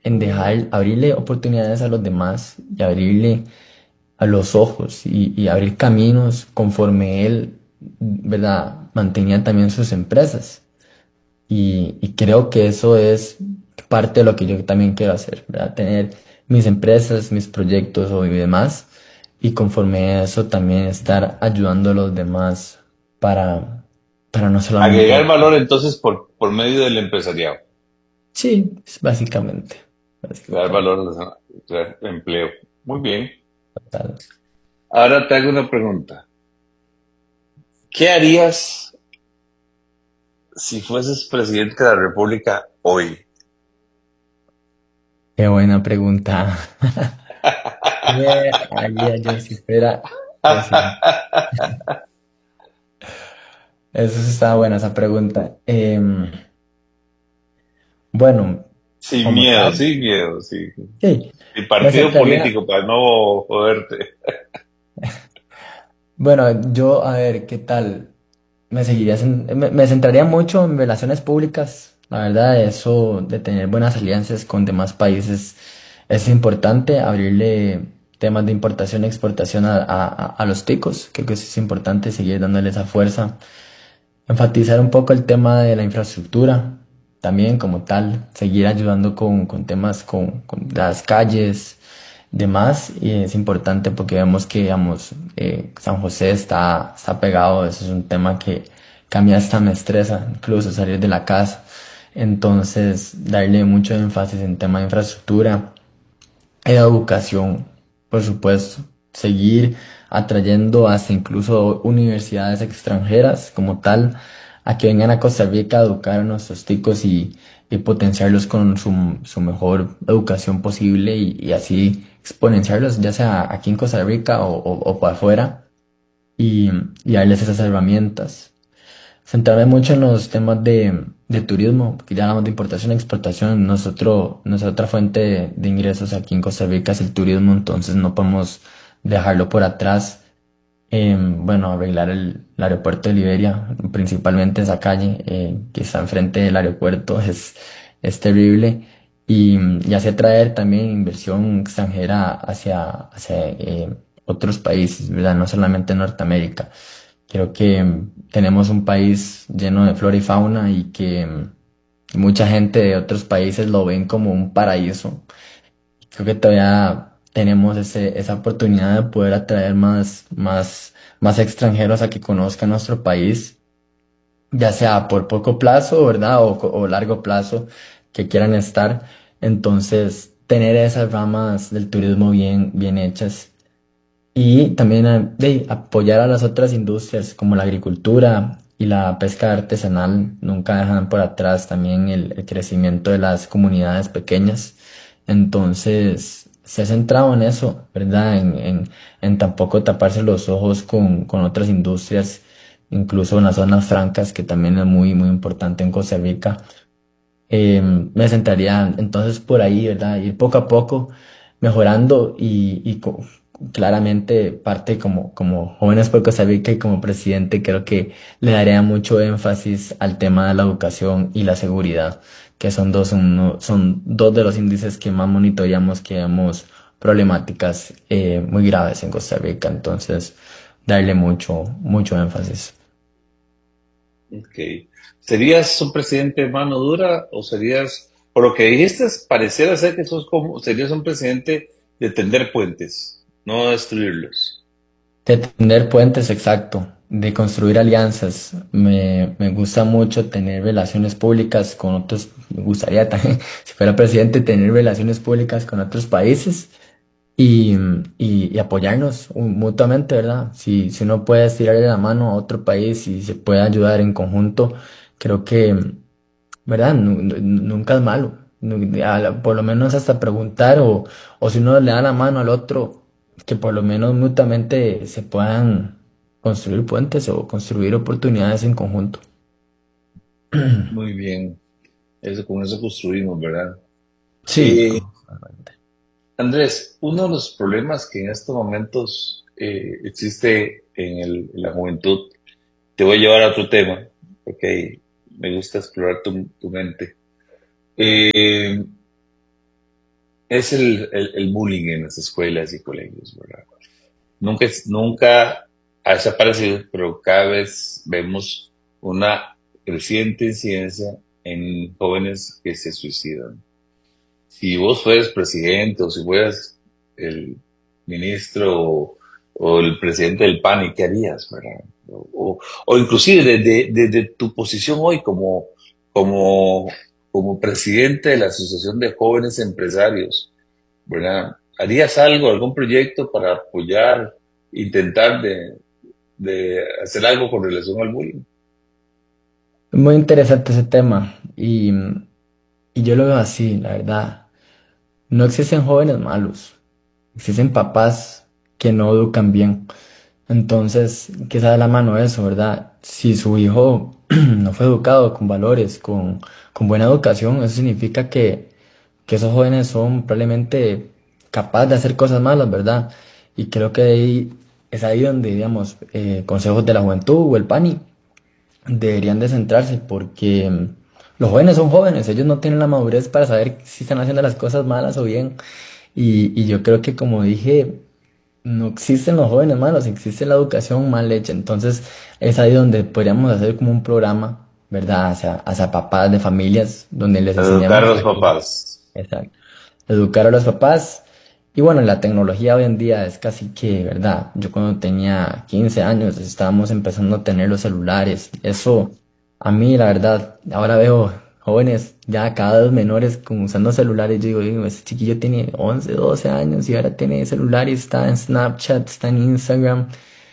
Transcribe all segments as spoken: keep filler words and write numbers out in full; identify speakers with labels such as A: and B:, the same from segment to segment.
A: en dejar, abrirle oportunidades a los demás y abrirle a los ojos y, y abrir caminos conforme él, ¿verdad? Mantenía también sus empresas. Y, y creo que eso es parte de lo que yo también quiero hacer, ¿verdad? Tener mis empresas, mis proyectos o y demás, y conforme a eso también estar ayudando a los demás para, para no
B: Agregar
A: solamente...
B: valor entonces por, por medio del empresariado.
A: Sí, es básicamente,
B: Crear
A: básicamente,
B: valor, a la- crear empleo. Muy bien.
A: tal.
B: Ahora te hago una pregunta. ¿Qué harías si fueses presidente de la República hoy?
A: Qué buena pregunta. ¿Qué haría yo si fuera presidente? Eso sí está buena esa pregunta. Em, bueno,
B: Sin
A: como
B: miedo,
A: tal,
B: sin miedo, sí.
A: sí,
B: Sin
A: me
B: partido
A: centraría.
B: político para no joderte.
A: Bueno, yo, a ver, ¿qué tal? Me seguiría, cen- me, me centraría mucho en relaciones públicas. La verdad, eso de tener buenas alianzas con demás países es importante. Abrirle temas de importación y exportación a, a, a a los ticos. Creo que eso es importante, seguir dándole esa fuerza. Enfatizar un poco el tema de la infraestructura, también como tal, seguir ayudando con, con temas con, con las calles, demás, y es importante porque vemos que, digamos, eh, San José está, está pegado, eso es un tema que cambia hasta me estresa, incluso salir de la casa. Entonces, darle mucho énfasis en tema de infraestructura, educación, por supuesto, seguir atrayendo hasta incluso universidades extranjeras como tal a que vengan a Costa Rica a educar a nuestros ticos y, y potenciarlos con su, su mejor educación posible y, y así exponenciarlos, ya sea aquí en Costa Rica o, o, o para afuera y, y darles esas herramientas. Centrarme mucho en los temas de, de turismo, porque ya hablamos de importación y exportación. Nosotros, nuestra otra fuente de, de ingresos aquí en Costa Rica es el turismo, entonces no podemos dejarlo por atrás. Em, bueno, arreglar el, el aeropuerto de Liberia, principalmente esa calle eh, que está enfrente del aeropuerto, es, es terrible. Y, y así atraer también inversión extranjera hacia, hacia eh, otros países, ¿verdad? No solamente Norteamérica. Creo que mm, tenemos un país lleno de flora y fauna y que mm, mucha gente de otros países lo ven como un paraíso. Creo que todavía tenemos ese, esa oportunidad de poder atraer más, más, más extranjeros a que conozcan nuestro país, ya sea por poco plazo, ¿verdad? O, co- o largo plazo que quieran estar. Entonces, tener esas ramas del turismo bien, bien hechas y también eh, de apoyar a las otras industrias como la agricultura y la pesca artesanal. Nunca dejan por atrás también el, el crecimiento de las comunidades pequeñas. Entonces, se ha centrado en eso, ¿verdad? En, en, en tampoco taparse los ojos con, con otras industrias, incluso en las zonas francas, que también es muy, muy importante en Costa Rica. Eh, me centraría entonces por ahí, ¿verdad? Ir poco a poco mejorando y, y co- claramente parte como, como jóvenes por Costa Rica y como presidente creo que le daría mucho énfasis al tema de la educación y la seguridad, que son dos, uno- son dos de los índices que más monitoreamos que vemos problemáticas eh, muy graves en Costa Rica, entonces darle mucho, mucho énfasis.
B: Ok. ¿Serías un presidente de mano dura o serías, por lo que dijiste, pareciera ser que sos como, serías un presidente de tender puentes, no destruirlos?
A: De tender puentes, exacto, de construir alianzas. Me, me gusta mucho tener relaciones públicas con otros, me gustaría también, si fuera presidente, tener relaciones públicas con otros países y, y, y apoyarnos uh, mutuamente, ¿verdad? Si, si uno puede estirarle la mano a otro país y se puede ayudar en conjunto, creo que, ¿verdad? Nu- nu- nunca es malo. Nu- a la- Por lo menos hasta preguntar o, o si uno le da la mano al otro, que por lo menos mutuamente se puedan construir puentes o construir oportunidades en conjunto.
B: Muy bien. Eso, con eso construimos, ¿verdad?
A: Sí,
B: Eh,
A: completamente.
B: Andrés, uno de los problemas que en estos momentos eh, existe en, el- en la juventud, te voy a llevar a otro tema, porque me gusta explorar tu, tu mente. Eh, es el, el, el bullying en las escuelas y colegios, ¿verdad? Nunca, es- nunca ha desaparecido, pero cada vez vemos una creciente incidencia en jóvenes que se suicidan. Si vos fueras presidente o si fueras el ministro o, o el presidente del P A N, ¿y qué harías, verdad? O, o, o inclusive desde, desde tu posición hoy como, como, como presidente de la Asociación de Jóvenes Empresarios, ¿verdad? ¿Harías algo, algún proyecto para apoyar, intentar de, de hacer algo con relación al bullying?
A: Es muy interesante ese tema y, y yo lo veo así, la verdad. No existen jóvenes malos, existen papás que no educan bien. Entonces, ¿qué da la mano eso, verdad? Si su hijo no fue educado con valores, con, con buena educación, eso significa que, que esos jóvenes son probablemente capaces de hacer cosas malas, ¿verdad? Y creo que ahí es ahí donde, digamos, eh, consejos de la juventud o el P A N I deberían de centrarse porque mm, los jóvenes son jóvenes, ellos no tienen la madurez para saber si están haciendo las cosas malas o bien. Y, y yo creo que como dije, no existen los jóvenes malos, existe la educación mal hecha. Entonces es ahí donde podríamos hacer como un programa, ¿verdad? Hacia, hacia papás de familias, donde les
B: Educar a
A: enseñamos
B: los
A: a que,
B: papás.
A: exacto, educar a los papás. Y bueno, la tecnología hoy en día es casi que, ¿verdad? Yo cuando tenía quince años estábamos empezando a tener los celulares. Eso, a mí, la verdad, ahora veo jóvenes ya cada vez menores como usando celulares. Yo digo, digo, ese chiquillo tiene once doce años y ahora tiene celular y está en Snapchat, está en Instagram.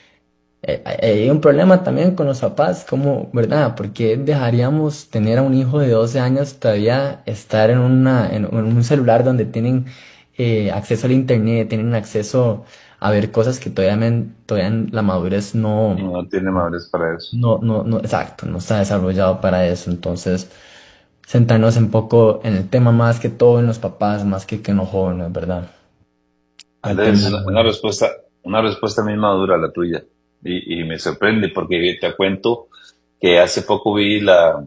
A: Eh, eh, hay un problema también con los papás, como, ¿verdad? Porque dejaríamos tener a un hijo de doce años todavía estar en una, en, en un celular donde tienen eh, acceso al internet, tienen acceso a ver cosas que todavía, men- todavía la madurez no,
B: No tiene madurez para eso.
A: no, no, no, exacto, no está desarrollado para eso. Entonces, centrarnos un poco en el tema más que todo en los papás, más que, que en los jóvenes, ¿verdad? Al tema
B: Andrés,
A: de
B: una,
A: los
B: una
A: jóvenes.
B: respuesta, una respuesta muy madura la tuya. Y, y me sorprende porque te cuento que hace poco vi la,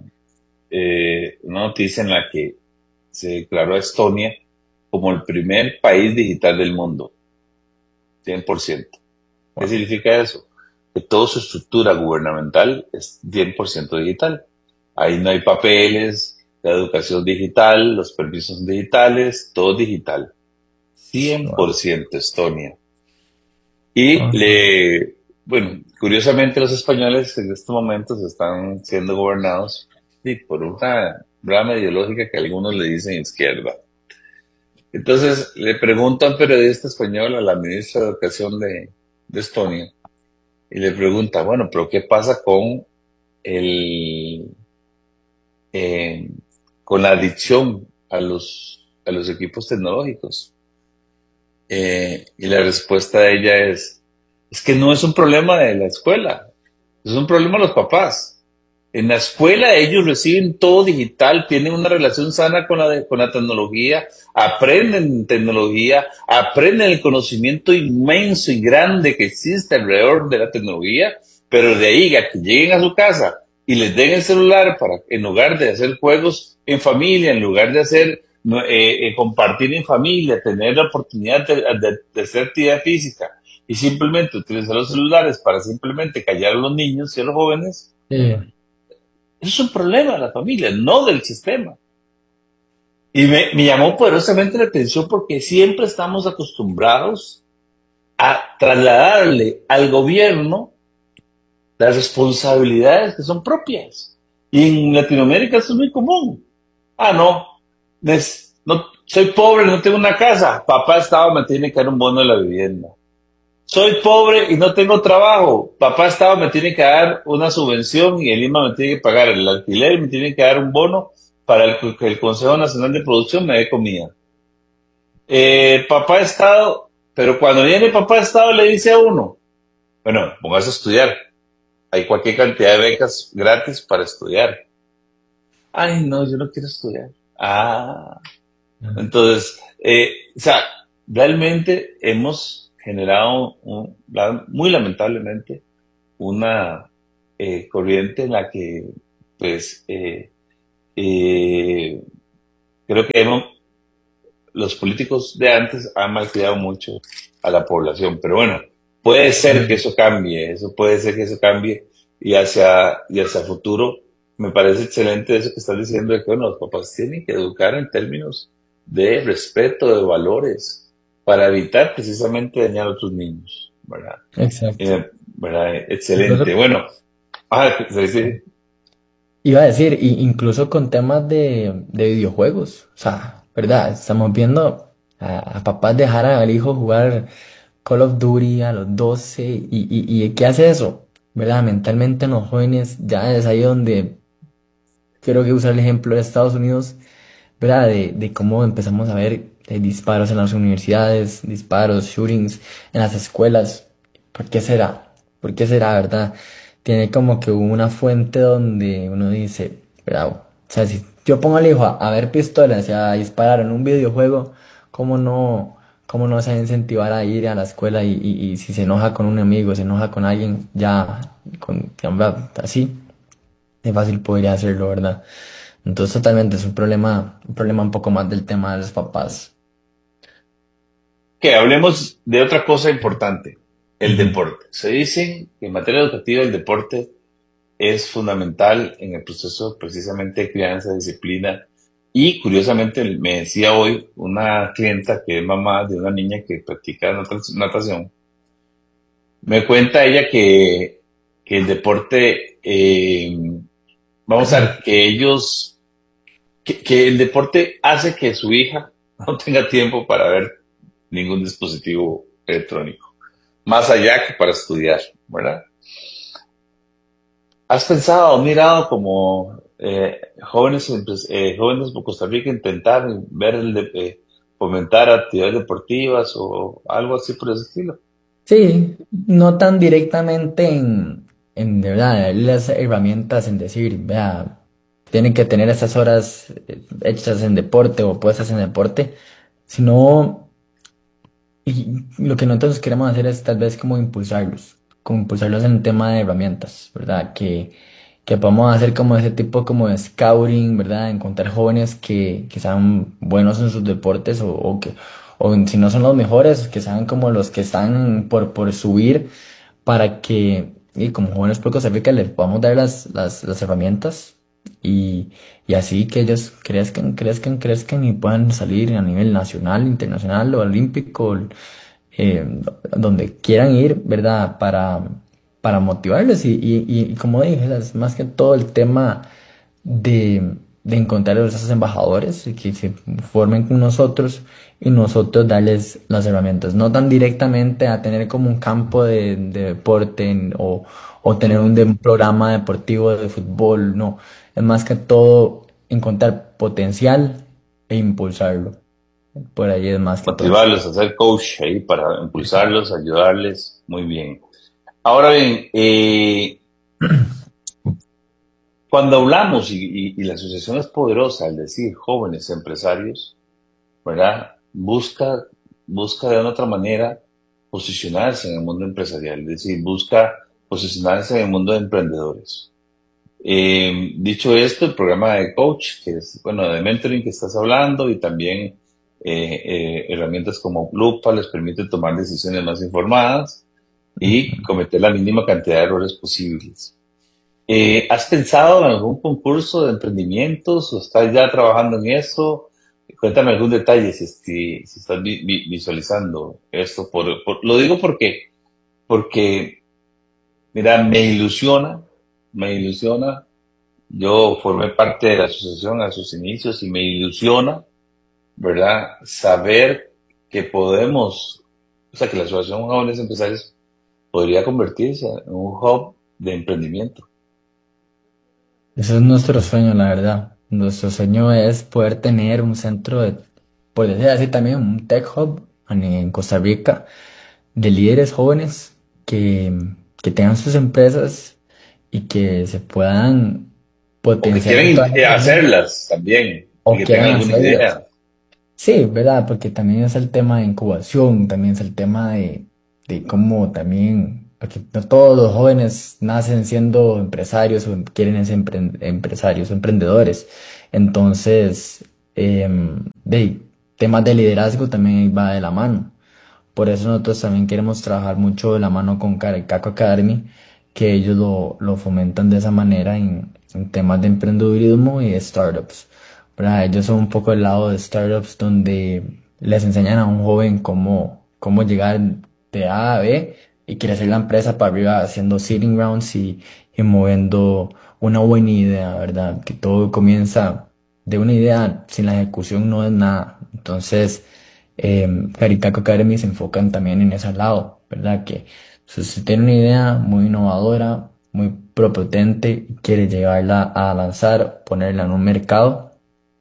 B: eh, una noticia en la que se declaró a Estonia como el primer país digital del mundo, cien por ciento. ¿Qué
A: Wow.
B: significa eso? Que toda su estructura gubernamental es cien por ciento digital. Ahí no hay papeles, la educación digital, los permisos digitales, todo digital. cien por
A: Wow.
B: ciento Estonia. Y
A: Wow.
B: le, bueno, curiosamente los españoles en estos momentos están siendo gobernados sí, por una rama ideológica que algunos le dicen izquierda. Entonces le pregunta a un periodista español a la ministra de Educación de, de Estonia y le pregunta, bueno, pero ¿qué pasa con el, eh, con la adicción a los, a los equipos tecnológicos? Eh, y la respuesta de ella es, es que no es un problema de la escuela, es un problema de los papás. En la escuela ellos reciben todo digital, tienen una relación sana con la, de- con la tecnología, aprenden tecnología, aprenden el conocimiento inmenso y grande que existe alrededor de la tecnología, pero de ahí a que lleguen a su casa y les den el celular para, en lugar de hacer juegos en familia, en lugar de hacer, no, eh, eh, compartir en familia, tener la oportunidad de, de, de hacer actividad física y simplemente utilizar los celulares para simplemente callar a los niños y a los jóvenes,
A: Sí.
B: eso es un problema de la familia, no del sistema. Y me, me llamó poderosamente la atención porque siempre estamos acostumbrados a trasladarle al gobierno las responsabilidades que son propias. Y en Latinoamérica eso es muy común. Ah, no, des- no soy pobre, no tengo una casa. Papá Estado me tiene que dar un bono de la vivienda. Soy pobre y no tengo trabajo. Papá Estado me tiene que dar una subvención y el I M A me tiene que pagar el alquiler y me tiene que dar un bono para el- que el Consejo Nacional de Producción me dé comida. Eh, papá Estado, pero cuando viene papá Estado le dice a uno, bueno, póngase a estudiar. Hay cualquier cantidad de becas gratis para estudiar. Ay, no, yo no quiero estudiar. Ah, entonces, eh, o sea, realmente hemos generado, un- la- muy lamentablemente, una eh, corriente en la que, pues, eh, eh, creo que hemos, los políticos de antes han malcriado mucho a la población, pero bueno, puede ser que
A: Sí,
B: eso cambie, eso puede ser que eso cambie y hacia, y hacia futuro me parece excelente eso que estás diciendo de que bueno, los papás tienen que educar en términos de respeto, de valores, para evitar precisamente dañar a otros niños, ¿verdad?
A: exacto.
B: Eh, ¿verdad? Excelente.
A: Incluso
B: Bueno, ah, sí, sí.
A: iba a decir, y incluso con temas de, de videojuegos, o sea, ¿verdad? Estamos viendo a, a papás dejar al hijo jugar Call of Duty a los doce y, y, y ¿qué hace eso? ¿Verdad? Mentalmente en los jóvenes ya es ahí donde quiero que usar el ejemplo de Estados Unidos, ¿verdad? De, de cómo empezamos a ver eh, disparos en las universidades, disparos, shootings en las escuelas. ¿Por qué será? ¿Por qué será, verdad? Tiene como que una fuente donde uno dice, bravo. O sea, si yo pongo al hijo a, a ver pistolas y a disparar en un videojuego, ¿cómo no, cómo no se va a incentivar a ir a la escuela y, y, y si se enoja con un amigo, se enoja con alguien, ya, con, así, es fácil podría hacerlo, ¿verdad? Entonces totalmente es un problema, un problema un poco más del tema de los papás.
B: Que hablemos de otra cosa importante, el
A: Ujú.
B: deporte. Se dice que en materia educativa el deporte es fundamental en el proceso precisamente de crianza, disciplina. Y curiosamente me decía hoy una clienta que es mamá de una niña que practica nata- natación, me cuenta ella que, que el deporte, eh, vamos a ver, que ellos, que, que el deporte hace que su hija no tenga tiempo para ver ningún dispositivo electrónico, más allá que para estudiar, ¿verdad? ¿Has pensado o mirado como eh, jóvenes, empres- eh, jóvenes de Costa Rica intentar ver el de- eh, fomentar actividades deportivas o algo así por ese estilo?
A: Sí, no tan directamente en, en de verdad, darle las herramientas en decir, vea, tienen que tener esas horas eh, hechas en deporte o puestas en deporte, sino, y lo que nosotros queremos hacer es tal vez como impulsarlos, como impulsarlos en el tema de herramientas, ¿verdad? Que, que podamos hacer como ese tipo como de scouting, ¿verdad? Encontrar jóvenes que, que sean buenos en sus deportes o, o que, o si no son los mejores, que sean como los que están por, por subir para que, y como jóvenes por Costa Rica, les podamos dar las, las, las herramientas y, y así que ellos crezcan, crezcan, crezcan y puedan salir a nivel nacional, internacional o olímpico, eh, donde quieran ir, ¿verdad? Para, para motivarles y, y, y como dije, es más que todo el tema de, de encontrar a esos embajadores y que se formen con nosotros y nosotros darles las herramientas, no tan directamente a tener como un campo de, de deporte en- o, o tener un, de- un programa deportivo de fútbol, no, es más que todo encontrar potencial e impulsarlo, por ahí es más que todo.
B: Motivarlos, hacer coach ahí para impulsarlos, ayudarles. Muy bien. Ahora bien, eh, cuando hablamos y, y- y la asociación es poderosa, al decir jóvenes empresarios, ¿verdad? Busca, busca de una otra manera posicionarse en el mundo empresarial, es decir, busca posicionarse en el mundo de emprendedores. Eh, dicho esto, el programa de coach, que es, bueno, de mentoring que estás hablando y también eh, eh, herramientas como Lupa les permiten tomar decisiones más informadas y cometer la mínima cantidad de errores posibles. Eh, ¿has pensado en algún concurso de emprendimientos o estás ya trabajando en eso? Cuéntame algún detalle si, si, si estás vi- vi- visualizando esto. Por, por- lo digo porque, porque, mira, me ilusiona, me ilusiona. Yo formé parte de la asociación a sus inicios y me ilusiona, ¿verdad? Saber que podemos, o sea, que la Asociación Jóvenes Empresarios podría convertirse en un hub de emprendimiento.
A: Ese es nuestro sueño, la verdad. Nuestro sueño es poder tener un centro de, por decir así también, un tech hub en, en Costa Rica de líderes jóvenes que, que tengan sus empresas y que se puedan
B: O que
A: potenciar en
B: quieren
A: todas
B: eh,
A: las áreas
B: hacerlas también y
A: o
B: que tengan
A: quieran
B: alguna
A: hacerlas.
B: idea.
A: Sí, ¿verdad? Porque también es el tema de incubación, también es el tema de, de cómo también, porque no todos los jóvenes nacen siendo empresarios o quieren ser empre- empresarios o emprendedores. Entonces, em, de, ahí, temas de liderazgo también va de la mano. Por eso nosotros también queremos trabajar mucho de la mano con Caricaco Academy, que ellos lo, lo fomentan de esa manera en, en temas de emprendedurismo y de startups. ¿Verdad? Ellos son un poco el lado de startups donde les enseñan a un joven cómo, cómo llegar de A a B y crecer la empresa para arriba haciendo seeding rounds y, y moviendo una buena idea, ¿verdad? Que todo comienza de una idea, sin la ejecución no es nada. Entonces, eh, Caricaco Academy se enfocan también en ese lado, ¿verdad? Que si usted tiene una idea muy innovadora, muy propotente y quiere llevarla a lanzar, ponerla en un mercado,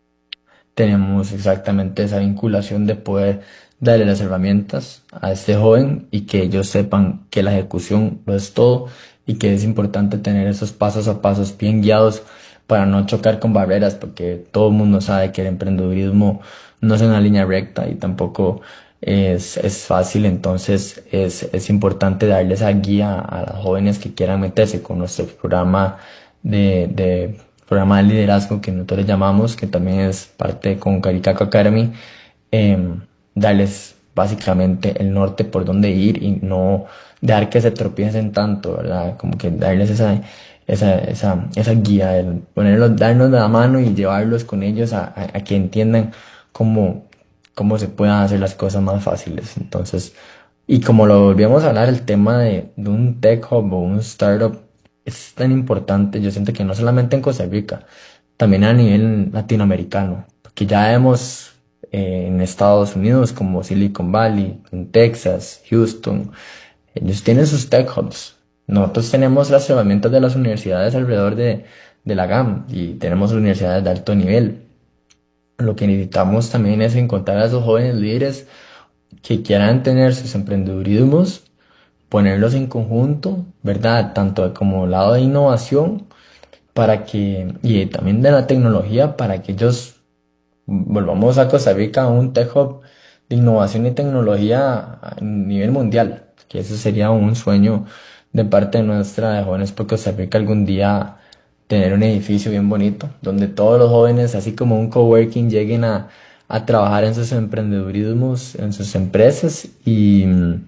A: tenemos exactamente esa vinculación de poder darle las herramientas a este joven y que ellos sepan que la ejecución lo es todo y que es importante tener esos pasos a pasos bien guiados para no chocar con barreras, porque todo el mundo sabe que el emprendedurismo no es una línea recta y tampoco es, es fácil. Entonces es, es importante darle esa guía a los jóvenes que quieran meterse con nuestro programa de, de programa de liderazgo que nosotros le llamamos, que también es parte con Caricaco Academy, em, darles básicamente el norte por dónde ir y no dejar que se tropiecen tanto, ¿verdad? Como que darles esa, esa, esa, esa guía, el ponerlos, darnos la mano y llevarlos con ellos a, a, a que entiendan cómo, cómo se puedan hacer las cosas más fáciles. Entonces, y como lo volvíamos a hablar, el tema de, de un tech hub o un startup es tan importante, yo siento que no solamente en Costa Rica, también a nivel latinoamericano, porque ya vemos eh, en Estados Unidos como Silicon Valley, en Texas, Houston, ellos tienen sus tech hubs. Nosotros tenemos las herramientas de las universidades alrededor de, de la G A M y tenemos universidades de alto nivel. Lo que necesitamos también es encontrar a esos jóvenes líderes que quieran tener sus emprendedurismos, ponerlos en conjunto, ¿verdad? Tanto como lado de innovación para que, y también de la tecnología, para que ellos volvamos a Costa Rica a un tech hub de innovación y tecnología a nivel mundial, que eso sería un sueño de parte nuestra de Jóvenes por Costa Rica algún día tener un edificio bien bonito, donde todos los jóvenes, así como un coworking, lleguen a, a trabajar en sus emprendedurismos, en sus empresas y,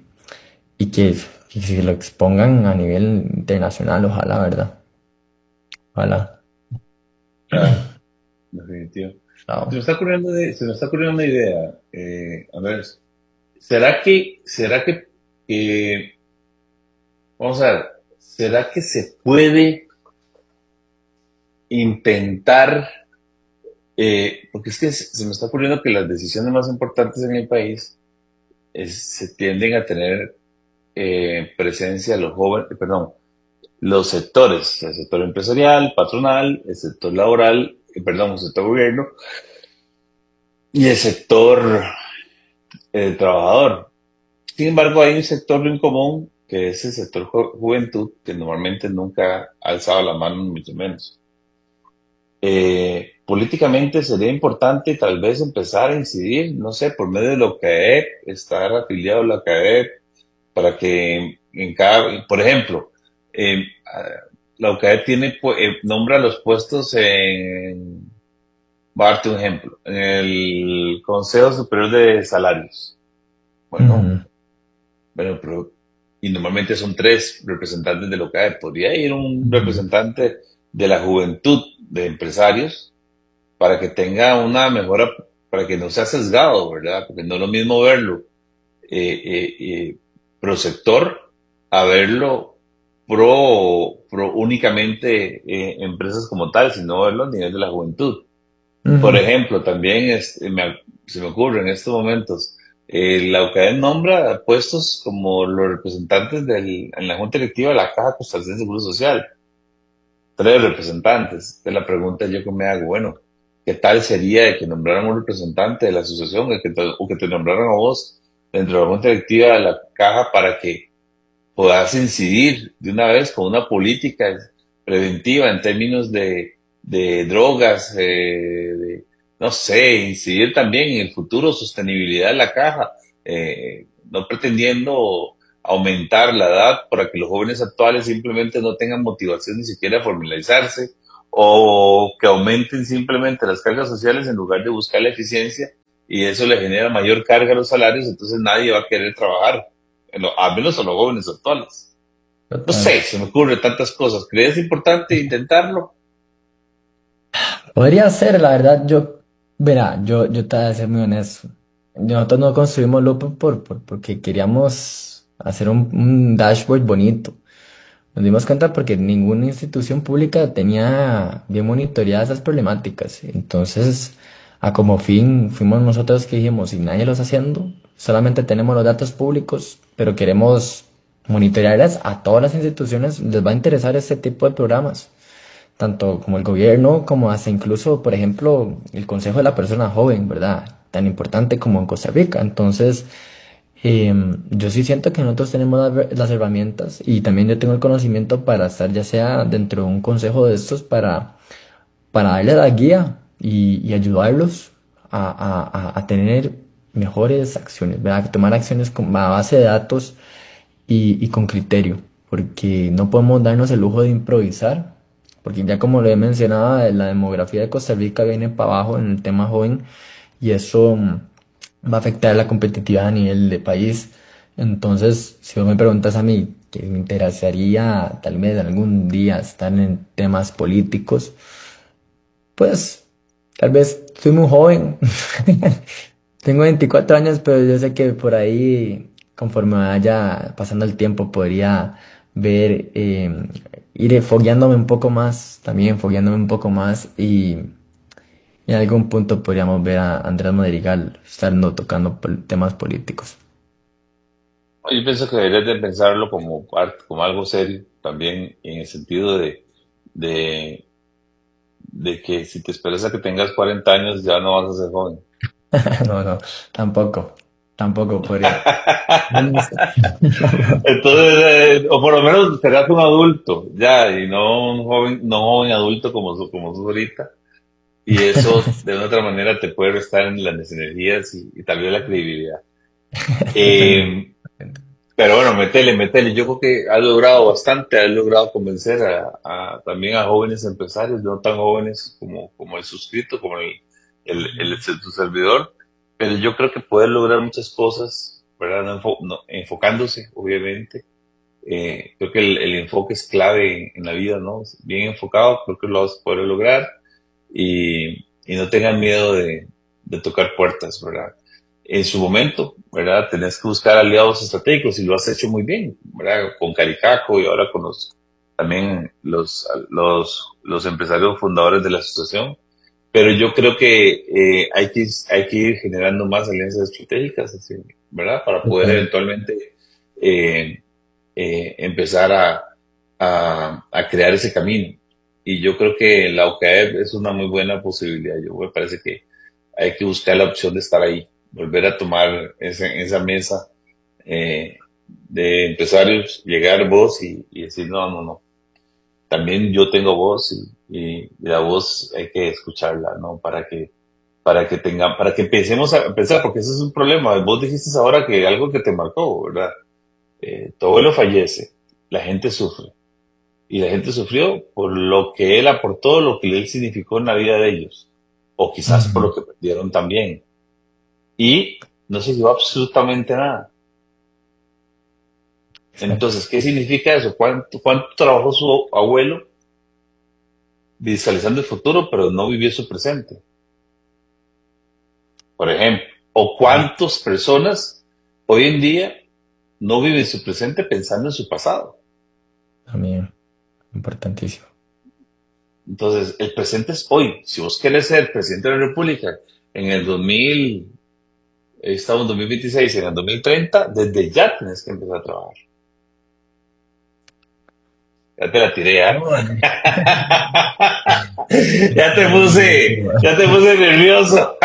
A: y que, que se lo expongan a nivel internacional, ojalá, ¿verdad? Ojalá.
B: Claro, definitivo. Se me
A: Chao.
B: está ocurriendo, de- se me está ocurriendo una idea. Eh, a ver, ¿será que, será que, que- vamos a ver, ¿será que se puede intentar, eh, porque es que se se me está ocurriendo que las decisiones más importantes en el país es- se tienden a tener eh, presencia los jóvenes, eh, perdón, los sectores, el sector empresarial, patronal, el sector laboral, eh, perdón, el sector gobierno y el sector eh, trabajador. Sin embargo, hay un sector en común que es el sector ju- juventud, que normalmente nunca ha alzado la mano, mucho menos. Eh, políticamente sería importante tal vez empezar a incidir, no sé, por medio de la O C A E P, estar afiliado a la O C A E P, para que en cada, por ejemplo, eh, la O C A E P tiene, pu- eh, nombra los puestos en, voy a darte un ejemplo, en el Consejo Superior de Salarios. Bueno,
A: Ujú,
B: bueno, pero, y normalmente son tres representantes de la O C A E P. Podría ir un
A: ujú,
B: representante de la juventud de empresarios para que tenga una mejora, para que no sea sesgado, ¿verdad? Porque no es lo mismo verlo eh, eh, eh, pro sector a verlo pro, pro únicamente eh, empresas como tal, sino verlo a nivel de la juventud. Por
A: ujú,
B: ejemplo, también es, me, se me ocurre en estos momentos, eh, la U C A E nombra puestos como los representantes del, en la Junta Directiva de la Caja Costarricense de Seguro Social, tres representantes. De la pregunta yo que me hago, bueno, ¿qué tal sería de que nombraran un representante de la asociación o que te, o que te nombraran a vos dentro de la Junta Directiva de la Caja para que puedas incidir de una vez con una política preventiva en términos de, de drogas, eh, de, no sé, incidir también en el futuro, sostenibilidad de la caja, eh, no pretendiendo aumentar la edad para que los jóvenes actuales simplemente no tengan motivación ni siquiera a formalizarse o que aumenten simplemente las cargas sociales en lugar de buscar la eficiencia y eso le genera mayor carga a los salarios, entonces nadie va a querer trabajar, a menos a los jóvenes actuales. No
A: Total.
B: sé, se me ocurren tantas cosas. ¿Crees importante intentarlo?
A: Podría ser, la verdad, yo, verá, yo, yo te voy a ser muy honesto. Nosotros no construimos Loop por, por- porque queríamos hacer un, un dashboard bonito. Nos dimos cuenta porque ninguna institución pública tenía bien monitoreadas esas problemáticas. Entonces, a como fin, fuimos nosotros que dijimos, si nadie lo está haciendo, solamente tenemos los datos públicos, pero queremos monitorearlas a todas las instituciones, les va a interesar este tipo de programas, tanto como el gobierno, como hasta incluso, por ejemplo, el Consejo de la Persona Joven, ¿verdad? Tan importante como en Costa Rica. Entonces, Em, yo sí siento que nosotros tenemos las, ver- las herramientas y también yo tengo el conocimiento para estar ya sea dentro de un consejo de estos para, para darles la guía y, y ayudarlos a, a- a- a tener mejores acciones, ¿verdad? Tomar acciones con, a base de datos y, y con criterio, porque no podemos darnos el lujo de improvisar, porque ya como lo he mencionado, la demografía de Costa Rica viene para abajo en el tema joven y eso mm, va a afectar la competitividad a nivel de país. Entonces, si vos me preguntas a mí, que me interesaría tal vez algún día estar en temas políticos, pues tal vez soy muy joven. Tengo veinticuatro años, pero yo sé que por ahí, conforme vaya pasando el tiempo, podría ver, eh, ir fogueándome un poco más, también fogueándome un poco más y en algún punto podríamos ver a Andrés Madrigal estando tocando pol- temas políticos.
B: Yo pienso que deberías de pensarlo como parte, como algo serio, también en el sentido de, de, de que si te esperas a que tengas cuarenta años ya no vas a ser joven.
A: No, no, tampoco, tampoco podría.
B: Entonces, eh, o por lo menos serás un adulto, ya, y no un joven, no un joven adulto como, su- como sos ahorita. Y eso, de una otra manera, te puede restar en las energías y, y tal vez la credibilidad.
A: Depende.
B: Eh, pero bueno, métele, métele. Yo creo que has logrado bastante, has logrado convencer a, a- también a jóvenes empresarios, no tan jóvenes como, como el suscrito, como el, el, el, tu servidor. Pero yo creo que puedes lograr muchas cosas, ¿verdad? No enfo- no- enfocándose, obviamente. Eh, creo que el, el enfoque es clave en, en la vida, ¿no? Bien enfocado, creo que lo vas a poder lograr y, y no tengan miedo de, de tocar puertas, ¿verdad? En su momento, ¿verdad? Tenés que buscar aliados estratégicos y lo has hecho muy bien, ¿verdad? Con Caricaco y ahora con los, también los, los, los empresarios fundadores de la asociación. Pero yo creo que eh, hay que, hay que ir generando más alianzas estratégicas, así, ¿verdad? Para poder
A: Total.
B: eventualmente eh, eh, empezar a, a, a crear ese camino. Y yo creo que la O C A E es una muy buena posibilidad. Yo me parece que hay que buscar la opción de estar ahí, volver a tomar ese- esa mesa eh, de empresarios, llegar vos y, y decir, no, no, no, también yo tengo voz y, y la voz hay que escucharla, ¿no? Para que, para que tenga, para que empecemos a pensar, porque ese es un problema. Vos dijiste ahora que algo que te marcó, ¿verdad? Eh, tu abuelo fallece, la gente sufre. Y la gente sufrió por lo que él aportó, lo que él significó en la vida de ellos. O quizás por
A: Ujú.
B: lo que perdieron también. Y no se llevó absolutamente nada.
A: Exacto.
B: Entonces, ¿qué significa eso? ¿Cuánto, cuánto trabajó su abuelo visualizando el futuro, pero no vivió su presente? Por ejemplo. ¿O cuántas personas hoy en día no viven su presente pensando en su pasado?
A: También, importantísimo.
B: Entonces, el presente es hoy. Si vos querés ser presidente de la República en el dos mil, estamos en dos mil veintiséis, en el dos mil treinta, desde ya tenés que empezar a trabajar. Ya te la tiré, ¿ah?
A: No,
B: Ya te puse, ya te puse nervioso.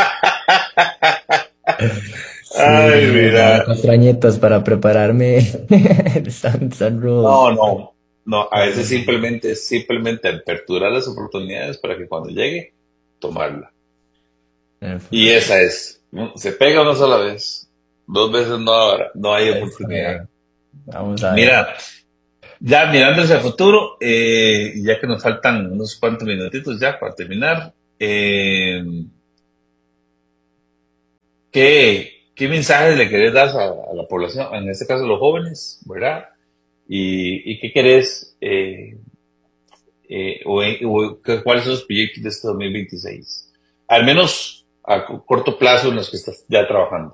A: sí,
B: Ay,
A: no, ya
B: mira.
A: cuatro añitos para prepararme. Sun, Sun Rules.
B: No, no, no. A
A: No,
B: veces
A: no, no.
B: simplemente es simplemente aperturar las oportunidades para que cuando llegue, tomarla.
A: En
B: Y
A: futuro.
B: esa es, ¿no? Se pega una sola vez. Dos veces no, habrá- no hay
A: Está
B: oportunidad.
A: bien. Vamos a ver.
B: Mira, ya mirando hacia el futuro, eh, y ya que nos faltan unos cuantos minutitos ya para terminar, eh, ¿qué, qué mensajes le querés dar a, a la población, en este caso a los jóvenes, ¿verdad? ¿Y, y qué querés, eh, eh, o, o cuáles son los proyectos de este dos mil veintiséis? Al menos a corto plazo en los que estás ya trabajando.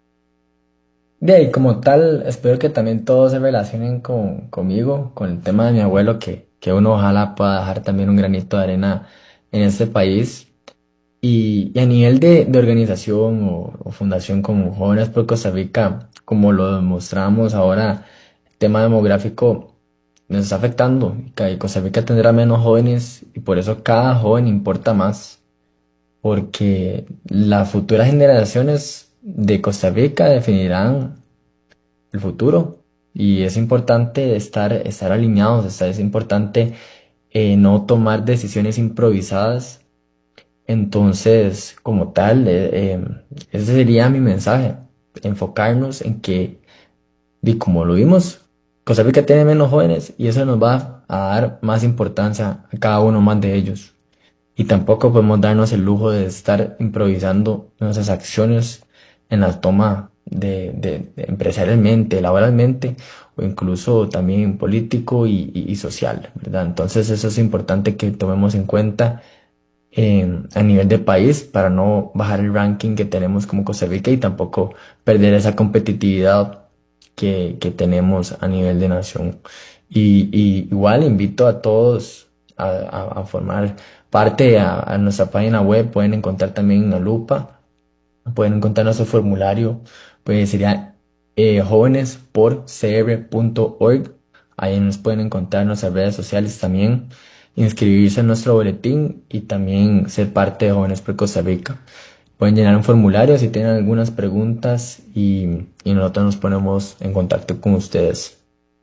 A: De ahí, como tal, espero que también todos se relacionen con, conmigo, con el tema de mi abuelo, que, que uno ojalá pueda dejar también un granito de arena en este país. Y, y a nivel de, de organización o, o fundación como Jóvenes por Costa Rica, como lo demostramos ahora, el tema demográfico nos está afectando. Y ca- y Costa Rica tendrá menos jóvenes y por eso cada joven importa más, porque las futuras generaciones de Costa Rica definirán el futuro y es importante estar, estar alineados, estar- es importante eh, no tomar decisiones improvisadas. Entonces, como tal, eh, eh, ese sería mi mensaje, enfocarnos en que, y como lo vimos, Costa Rica tiene menos jóvenes y eso nos va a dar más importancia a cada uno más de ellos. Y tampoco podemos darnos el lujo de estar improvisando nuestras acciones en la toma de, de- de empresarialmente, laboralmente o incluso también político y, y- y social, ¿verdad? Entonces eso es importante que tomemos en cuenta eh, a nivel de país para no bajar el ranking que tenemos como Costa Rica y tampoco perder esa competitividad que, que tenemos a nivel de nación. Y, y igual invito a todos a, a- a formar parte a, a nuestra página web, pueden encontrar también una lupa, pueden encontrar nuestro formulario, pues sería eh, jóvenes por c r punto org. Ahí nos pueden encontrar en nuestras redes sociales también, inscribirse en nuestro boletín y también ser parte de Jóvenes por Costa Rica. Pueden llenar un formulario si tienen algunas preguntas y, y nosotros nos ponemos en contacto con ustedes.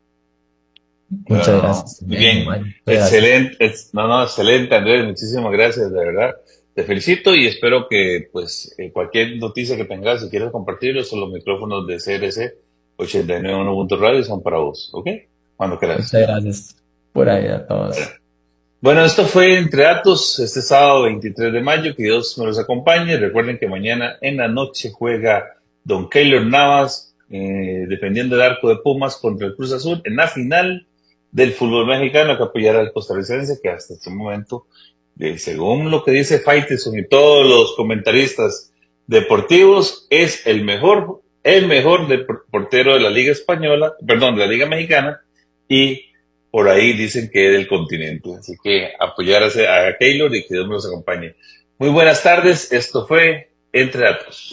A: Muchas
B: Bueno,
A: gracias.
B: muy
A: Bien,
B: bien,
A: Omar. Muchas gracias.
B: excelente, es- no, no, excelente, Andrés, muchísimas gracias, de verdad. Te felicito y espero que, pues, eh, cualquier noticia que tengas, si quieres compartirlo, son los micrófonos de C R C ochenta y nueve punto uno punto radio son para vos, ¿ok? Cuando quieras.
A: Muchas gracias por ahí a
B: Bueno,
A: todos.
B: Bueno, esto fue Entre Datos este sábado veintitrés de mayo. Que Dios me los acompañe. Recuerden que mañana en la noche juega Don Keylor Navas, eh, defendiendo el arco de Pumas contra el Cruz Azul en la final del fútbol mexicano, que apoyará al costarricense, que hasta este momento, eh, según lo que dice Faitelson y todos los comentaristas deportivos, es el mejor, el mejor de- portero de la Liga Española, perdón, de la Liga Mexicana, y por ahí dicen que es del continente. Así que apoyar a, a Keylor y que Dios me los acompañe. Muy buenas tardes. Esto fue Entre Datos.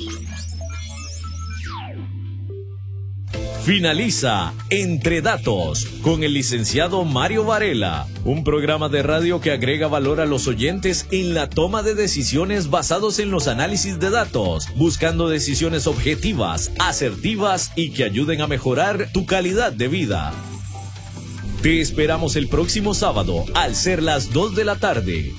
C: Finaliza Entre Datos con el licenciado Mario Varela, un programa de radio que agrega valor a los oyentes en la toma de decisiones basados en los análisis de datos, buscando decisiones objetivas, asertivas y que ayuden a mejorar tu calidad de vida. Te esperamos el próximo sábado al ser las dos de la tarde.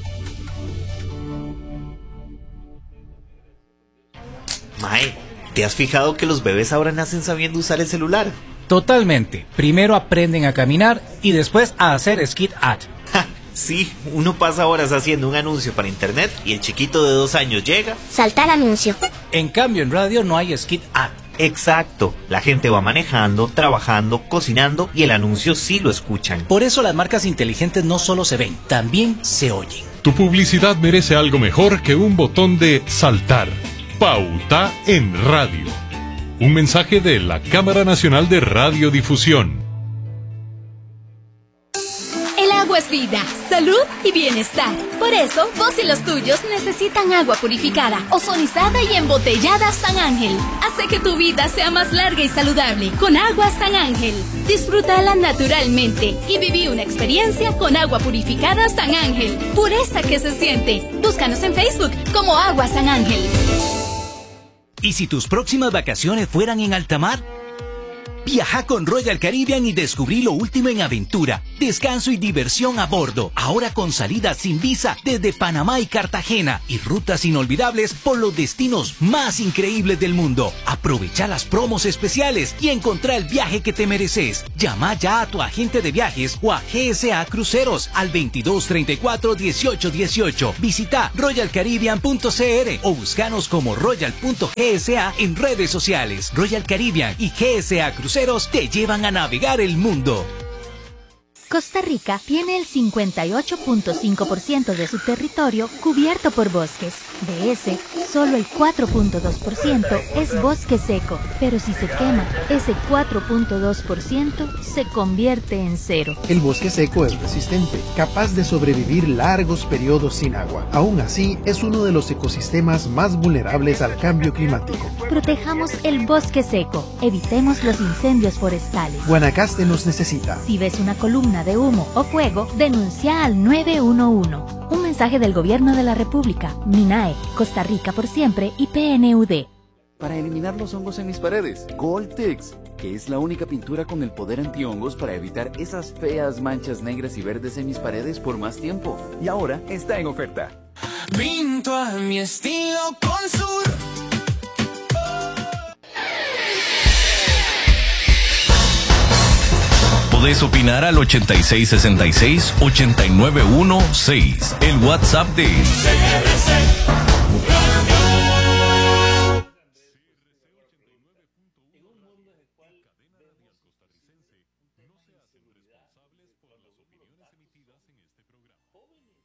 D: Mae, ¿te has fijado que los bebés ahora nacen sabiendo usar el celular?
E: Totalmente. Primero aprenden a caminar y después a hacer skid at.
D: Ja, sí, uno pasa horas haciendo un anuncio para internet y el chiquito de dos años llega.
F: Saltar anuncio.
E: En cambio, en radio no hay skid at.
D: Exacto, la gente va manejando, trabajando, cocinando y el anuncio sí lo escuchan.
E: Por eso las marcas inteligentes no solo se ven, también se oyen.
G: Tu publicidad merece algo mejor que un botón de saltar. Pauta en radio. Un mensaje de la Cámara Nacional de Radiodifusión.
H: El agua es vida, salud y bienestar. Por eso, vos y los tuyos necesitan agua purificada, ozonizada y embotellada San Ángel. Hace que tu vida sea más larga y saludable con agua San Ángel. Disfrútala naturalmente y viví una experiencia con agua purificada San Ángel. Pureza que se siente. Búscanos en Facebook como Agua San Ángel.
I: ¿Y si tus próximas vacaciones fueran en alta mar?
F: Viaja con Royal Caribbean y descubrí lo último en aventura, descanso y diversión a bordo. Ahora con salidas sin visa desde Panamá y Cartagena y rutas inolvidables por los destinos más increíbles del mundo. Aprovecha las promos especiales y encontrá el viaje que te mereces. Llama ya a tu agente de viajes o a G S A Cruceros al veintidós treinta y cuatro dieciocho dieciocho. Visita royal caribbean punto c r o búscanos como royal punto g s a en redes sociales. Royal Caribbean y G S A Cruceros te llevan a navegar el mundo.
I: Costa Rica tiene el cincuenta y ocho punto cinco por ciento de su territorio cubierto por bosques. De ese, solo el cuatro punto dos por ciento es bosque seco, pero si se quema, ese cuatro punto dos por ciento se convierte en cero.
J: El bosque seco es resistente, capaz de sobrevivir largos periodos sin agua. Aún así, es uno de los ecosistemas más vulnerables al cambio climático.
I: Protejamos el bosque seco, evitemos los incendios forestales.
J: Guanacaste nos necesita.
I: Si ves una columna de humo o fuego, denuncia al nueve uno uno. Un mensaje del Gobierno de la República, MINAE, Costa Rica por siempre y P N U D.
K: Para eliminar los hongos en mis paredes, Gold-Tex, que es la única pintura con el poder antihongos para evitar esas feas manchas negras y verdes en mis paredes por más tiempo. Y ahora está en oferta.
L: Pinto a mi estilo con Sur.
C: Podés opinar al ochenta y seis sesenta y seis ochenta y nueve dieciséis, el WhatsApp de C R C Radio.
G: No se hacen responsables por las opiniones emitidas en este programa.